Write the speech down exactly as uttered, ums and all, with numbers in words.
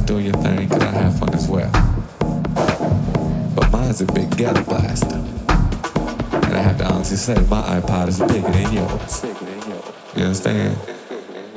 doing your thing, cause I have fun as well. But mine's a big ghetto blaster. And I have to honestly say, my iPod is bigger than yours. You understand?